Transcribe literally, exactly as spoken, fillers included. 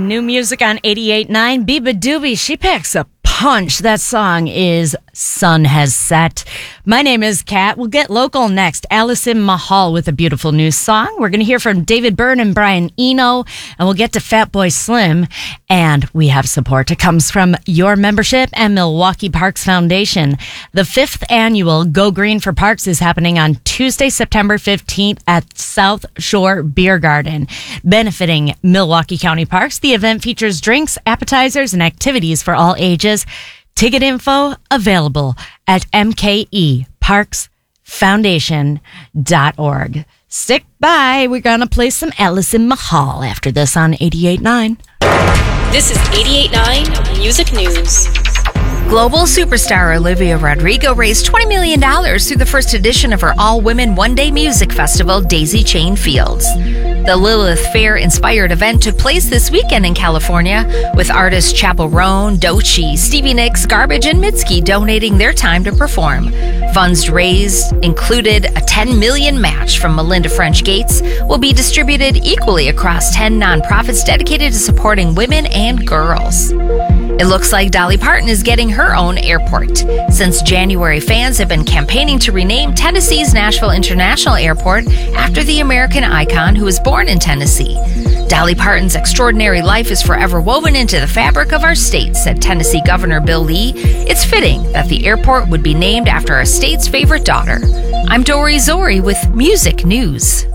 New music on eighty-eight point nine. Biba Doobie, she packs a punch. That song is Sun Has Set. My name is Kat. We'll get local next. Allison Mahal with a beautiful new song. We're going to hear from David Byrne and Brian Eno, and we'll get to Fatboy Slim. And we have support. It comes from your membership and Milwaukee Parks Foundation. The fifth annual Go Green for Parks is happening on Tuesday, September fifteenth at South Shore Beer Garden, benefiting Milwaukee County Parks. The event features drinks, appetizers, and activities for all ages. Ticket info available at m k e parks foundation dot org. Stick by. We're going to play some Allison Mahal after this on eighty-eight point nine. This is eighty-eight point nine Music News. Global superstar Olivia Rodrigo raised twenty million dollars through the first edition of her all-women one-day music festival, Daisy Chain Fields. The Lilith Fair-inspired event took place this weekend in California, with artists Chappell Roan, Doechii, Stevie Nicks, Garbage, and Mitski donating their time to perform. Funds raised included a ten million dollars match from Melinda French Gates, will be distributed equally across ten nonprofits dedicated to supporting women and girls. It looks like Dolly Parton is getting her own airport. Since January, fans have been campaigning to rename Tennessee's Nashville International Airport after the American icon who was born in Tennessee. Dolly Parton's extraordinary life is forever woven into the fabric of our state, said Tennessee Governor Bill Lee. It's fitting that the airport would be named after our state's favorite daughter. I'm Dory Zori with Music News.